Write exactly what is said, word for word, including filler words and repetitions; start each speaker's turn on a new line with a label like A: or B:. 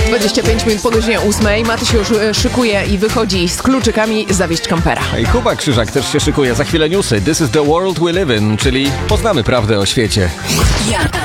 A: dwadzieścia pięć minut po godzinie ósmej. Maty się już e, szykuje i wychodzi z kluczykami zawieźć kampera.
B: I Kuba Krzyżak też się szykuje. Za chwilę newsy. This is the world we live in, czyli poznamy prawdę o świecie.
C: Ja.